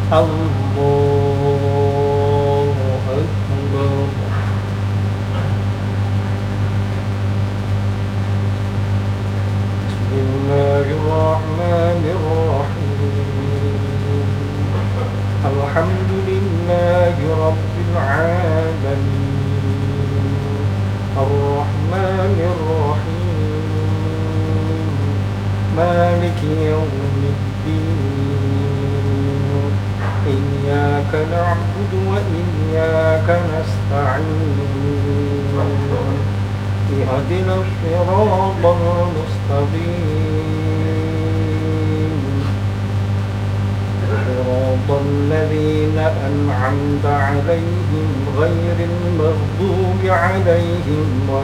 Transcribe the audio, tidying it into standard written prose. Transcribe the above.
الله أكبر. بسم الله الرحمن الرحيم. الحمد لله رب العالمين الرحمن الرحيم مالك يوم الدين إياك نعبد وإياك نستعين اهدنا الصراط المستقيم صراط الذين أنعمت عليهم غير المغضوب عليهم ولا